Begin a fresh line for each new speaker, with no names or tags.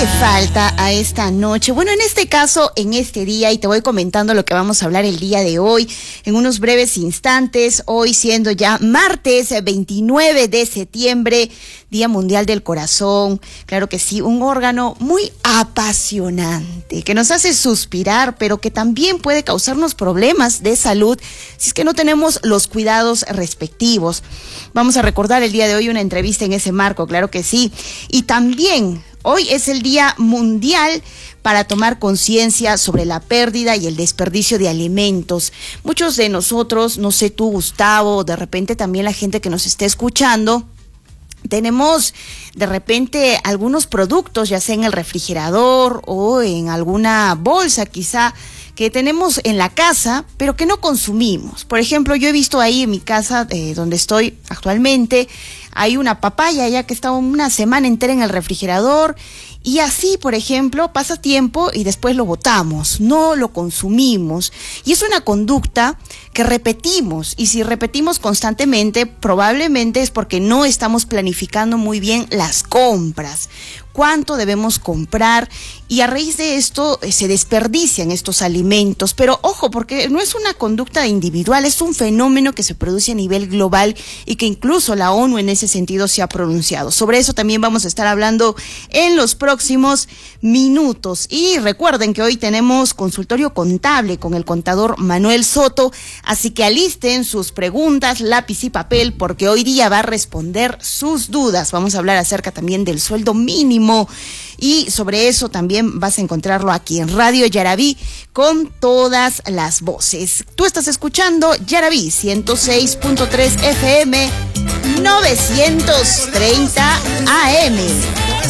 falta a esta noche? Bueno, en este caso, en este día, y te voy comentando lo que vamos a hablar el día de hoy en unos breves instantes, hoy siendo ya martes 29 de septiembre, Día Mundial del Corazón. Claro que sí, un órgano muy apasionante, que nos hace suspirar, pero que también puede causarnos problemas de salud si es que no tenemos los cuidados respectivos. Vamos a recordar el día de hoy una entrevista en ese marco, claro que sí. Y también hoy es el Día Mundial para tomar conciencia sobre la pérdida y el desperdicio de alimentos. Muchos de nosotros, no sé tú, Gustavo, de repente también la gente que nos esté escuchando, tenemos de repente algunos productos, ya sea en el refrigerador o en alguna bolsa quizá, que tenemos en la casa, pero que no consumimos. Por ejemplo, yo he visto ahí en mi casa, donde estoy actualmente, hay una papaya ya que está una semana entera en el refrigerador, y así, por ejemplo, pasa tiempo y después lo botamos, no lo consumimos. Y es una conducta que repetimos, y si repetimos constantemente, probablemente es porque no estamos planificando muy bien las compras. Cuánto debemos comprar, y a raíz de esto se desperdician estos alimentos. Pero ojo, porque no es una conducta individual, es un fenómeno que se produce a nivel global y que incluso la ONU en ese sentido se ha pronunciado. Sobre eso también vamos a estar hablando en los próximos minutos. Y recuerden que hoy tenemos consultorio contable con el contador Manuel Soto, así que alisten sus preguntas, lápiz y papel, porque hoy día va a responder sus dudas. Vamos a hablar acerca también del sueldo mínimo, y sobre eso también vas a encontrarlo aquí en Radio Yaraví con todas las voces. Tú estás escuchando Yaraví 106.3 FM 930 AM.